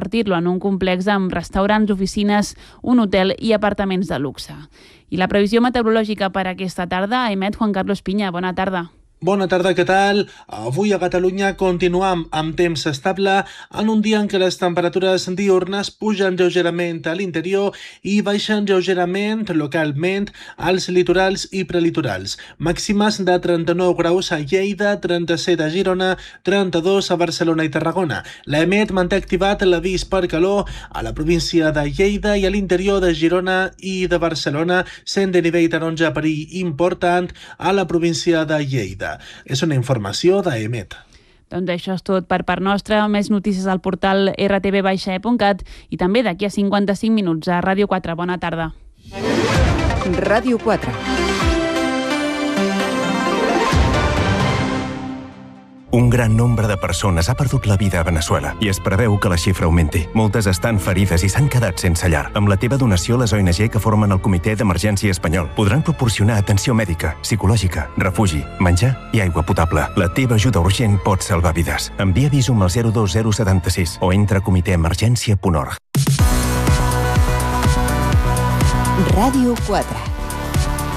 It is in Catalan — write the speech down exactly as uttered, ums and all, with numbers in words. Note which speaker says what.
Speaker 1: convertir-lo en un complex amb restaurants, oficines, un hotel i apartaments de luxe. I la previsió meteorològica per aquesta tarda emet Juan Carlos Piña. Bona tarda.
Speaker 2: Bona tarda, què tal? Avui a Catalunya continuam amb temps estable en un dia en què les temperatures diurnes pugen lleugerament a l'interior i baixen lleugerament localment als litorals i prelitorals. Màximes de trenta-nou graus a Lleida, trenta-set a Girona, trenta-dos a Barcelona i Tarragona. L'EMET manté activat l'avís per calor a la província de Lleida i a l'interior de Girona i de Barcelona, sent de nivell taronja perill important a la província de Lleida. És una informació d'EMET.
Speaker 1: Doncs això és tot per part nostra. Més notícies al portal erre te ve baixa e punt cat i també d'aquí a cinquanta-cinc minuts a Ràdio quatre. Bona tarda.
Speaker 3: Ràdio quatre.
Speaker 4: Un gran nombre de persones ha perdut la vida a Veneçuela i es preveu que la xifra augmenti. Moltes estan ferides i s'han quedat sense llar. Amb la teva donació, les O N G que formen el Comitè d'Emergència Espanyol podran proporcionar atenció mèdica, psicològica, refugi, menjar i aigua potable. La teva ajuda urgent pot salvar vides. Envia Visum al zero dos zero set sis o entra a comitè emergència punt org.
Speaker 3: Ràdio quatre.